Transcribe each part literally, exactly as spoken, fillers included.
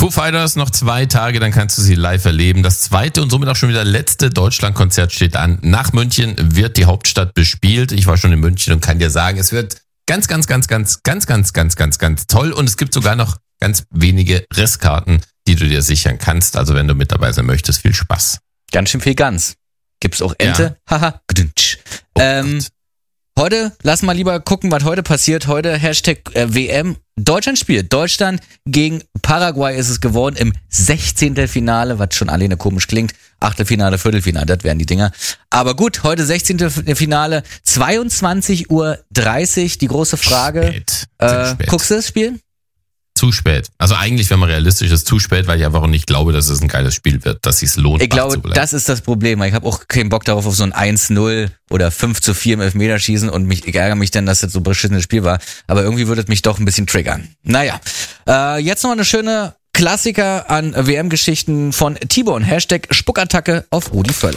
Foo Fighters, noch zwei Tage, dann kannst du sie live erleben. Das zweite und somit auch schon wieder letzte Deutschlandkonzert steht an. Nach München wird die Hauptstadt bespielt. Ich war schon in München und kann dir sagen, es wird ganz, ganz, ganz, ganz, ganz, ganz, ganz, ganz, ganz toll. Und es gibt sogar noch ganz wenige Restkarten, die du dir sichern kannst. Also wenn du mit dabei sein möchtest, viel Spaß. Ganz schön viel Gans. Gibt's auch Ente? Ja. Haha. Oh ähm, heute, lass mal lieber gucken, was heute passiert. Heute Hashtag äh, W M. Deutschland spielt. Deutschland gegen Paraguay ist es geworden im sechzehnten Finale, was schon alleine komisch klingt. Achtelfinale, Viertelfinale, das wären die Dinger. Aber gut, heute sechzehnten Finale, zweiundzwanzig Uhr dreißig. Die große Frage. Spät. Äh, spät. Guckst du das Spiel? Zu spät. Also eigentlich, wenn man realistisch ist, zu spät, weil ich einfach auch nicht glaube, dass es ein geiles Spiel wird, dass es sich lohnt. Ich glaube, das ist das Problem. Ich habe auch keinen Bock darauf auf so ein eins null oder fünf zu vier im Elfmeterschießen und mich, ich ärgere mich dann, dass das so ein beschissenes Spiel war. Aber irgendwie würde es mich doch ein bisschen triggern. Naja, äh, jetzt noch eine schöne Klassiker an W M-Geschichten von T-Bone. Hashtag Spuckattacke auf Rudi Völler.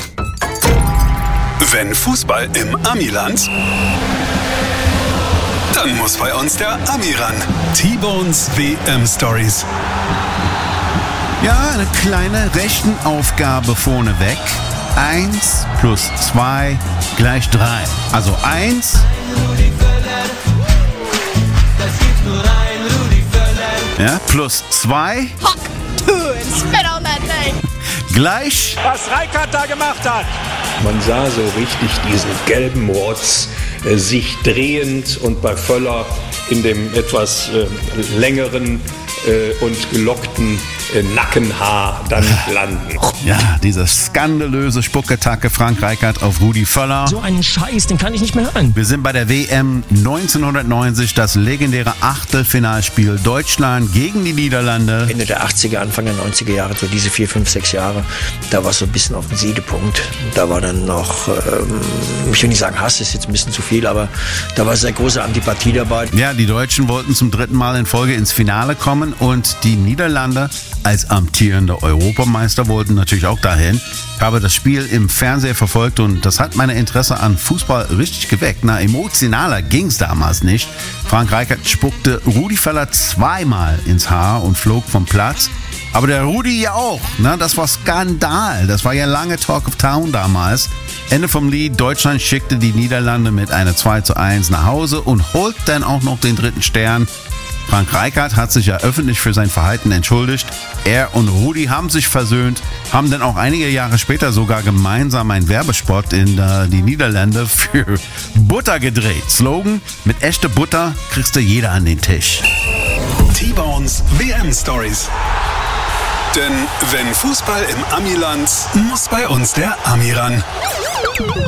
Wenn Fußball im Amiland, dann muss bei uns der Ami ran. T-Bones W M-Stories. Ja, eine kleine Rechenaufgabe vorneweg. Eins plus zwei gleich drei. Also eins ja, plus zwei gleich was Rijkaard da gemacht hat. Man sah so richtig diesen gelben Rotz äh, sich drehend und bei Völler in dem etwas äh, längeren äh, und gelockten äh, Nackenhaar dann landen. Ja, diese skandalöse Spuckattacke Frank Rijkaard auf Rudi Völler. So einen Scheiß, den kann ich nicht mehr hören. Wir sind bei der W M neunzehnhundertneunzig, das legendäre Achtelfinalspiel Deutschland gegen die Niederlande. Ende der achtziger, Anfang der neunziger Jahre, so diese vier, fünf, sechs Jahre, da war es so ein bisschen auf dem Siedepunkt. Da war dann noch, ähm, ich will nicht sagen Hass, ist jetzt ein bisschen zu viel, aber da war sehr große Antipathie dabei. Ja, die Deutschen wollten zum dritten Mal in Folge ins Finale kommen und die Niederlande als amtierende Europameister wollten natürlich auch dahin. Ich habe das Spiel im Fernseher verfolgt und das hat meine Interesse an Fußball richtig geweckt. Na, emotionaler ging's damals nicht. Frank Rijkaard spuckte Rudi Völler zweimal ins Haar und flog vom Platz. Aber der Rudi ja auch. Ne? Das war Skandal. Das war ja lange Talk of Town damals. Ende vom Lied. Deutschland schickte die Niederlande mit einer zwei zu eins nach Hause und holt dann auch noch den dritten Stern. Frank Rijkaard hat sich ja öffentlich für sein Verhalten entschuldigt. Er und Rudi haben sich versöhnt, haben dann auch einige Jahre später sogar gemeinsam einen Werbespot in äh, die Niederlande für Butter gedreht. Slogan: mit echter Butter kriegst du jeder an den Tisch. T-Bones W M-Stories. Denn wenn Fußball im Amiland, muss bei uns der Ami ran.